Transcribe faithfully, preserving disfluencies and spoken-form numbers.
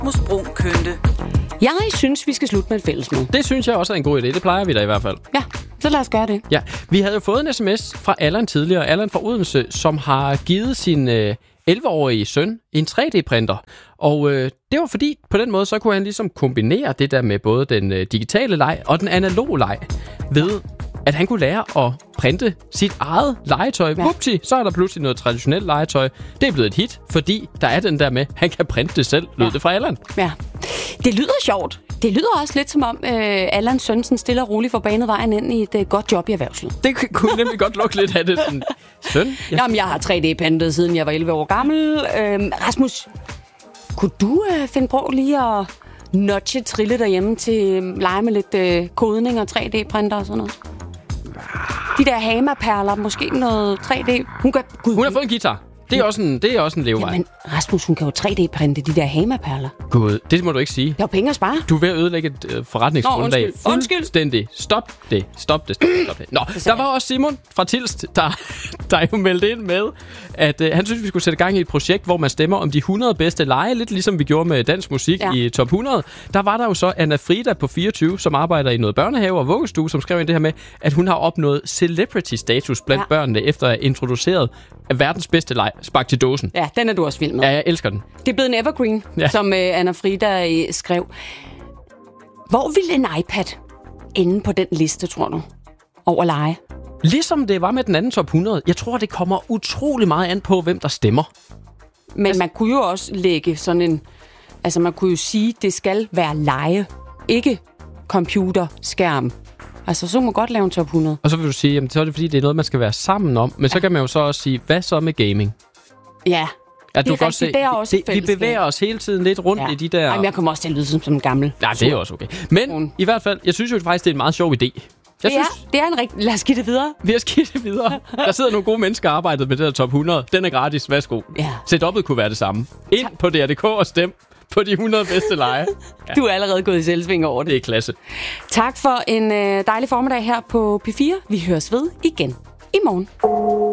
Rasmus Bruun Kønte. Jeg synes, vi skal slutte med et fællesmøde. Det synes jeg også er en god idé. Det plejer vi da i hvert fald. Ja, så lad os gøre det. Ja, vi havde jo fået en sms fra Allan tidligere, Allan fra Odense, som har givet sin øh, elleve-årige søn en tre D-printer. Og øh, det var fordi, på den måde, så kunne han ligesom kombinere det der med både den øh, digitale leg og den analoge leg, ved at han kunne lære at printe sit eget legetøj. Ja. Vupti, så er der pludselig noget traditionelt legetøj. Det er blevet et hit, fordi der er den der med, han kan printe det selv, lød ja. det fra Allan. Ja, det lyder sjovt. Det lyder også lidt som om, øh, Allan Sønsen stille og roligt får banet vejen ind i et øh, godt job i erhvervslivet. Det kunne nemlig godt lukke lidt af det. Sådan, søn? Ja. Jamen, jeg har tre D-printet, siden jeg var elleve år gammel. Øh, Rasmus, kunne du øh, finde på lige at nudge trille derhjemme til øh, lege med lidt øh, kodning og tre D-printer og sådan noget? De der Hama-perler, måske noget tre D. Hun, kan, Gud, hun har fået en guitar. Det er også en, det er også en levevej. Jamen, Rasmus, hun kan jo tre D-printe de der Hama-perler. Gud, det må du ikke sige. Der er penge at spare. Du er ved at ødelægge et uh, forretningsgrundlag. Nå, undskyld. Undskyld. Fuldstændig. Stop det. Stop det. Stop det. Stop det. Nå, der var også Simon fra Tilst, der, der jo meldte ind med, at uh, han synes, vi skulle sætte gang i et projekt, hvor man stemmer om de hundrede bedste lege, lidt ligesom vi gjorde med dansk musik ja. i top hundrede. Der var der jo så Anna Frida på fireogtyve, som arbejder i noget børnehave og vuggestue, som skrev ind det her med, at hun har opnået celebrity-status blandt ja. børnene, efter at have introduceret verdens bedste leg, spark til dåsen. Ja, den er du også vild med. Ja, jeg elsker den. Det er blevet en evergreen, ja. som uh, Anna Frida uh, skrev. Hvor vil en iPad ende på den liste, tror du, over lege? Ligesom det var med den anden top hundrede. Jeg tror, det kommer utrolig meget an på, hvem der stemmer. Men altså, man kunne jo også lægge sådan en... Altså, man kunne jo sige, det skal være lege, ikke computer, skærm. Altså, så må man godt lave en top hundrede. Og så vil du sige, jamen, så er det fordi, det er noget, man skal være sammen om. Men ja. så kan man jo så også sige, hvad så med gaming? Ja, ja, du det er rigtigt, se, det er også det, vi bevæger os hele tiden lidt rundt ja. i de der... Jamen, jeg kommer også til at lyde som, som en gammel. Ja, det er også okay. Men mm. i hvert fald, jeg synes jo faktisk, det er en meget sjov idé. Jeg det, synes, er, det er en rigtig... Lad os give det videre. Vi har skidt det videre. Der sidder nogle gode mennesker og arbejder med det der top hundrede. Den er gratis. Værsgo. Ja. Setup'et kunne være det samme. Ind på D R punktum D K og stem på de hundrede bedste lege. Ja. Du er allerede gået i selvsving over det. Det er klasse. Tak for en øh, dejlig formiddag her på P fire. Vi høres ved igen i morgen.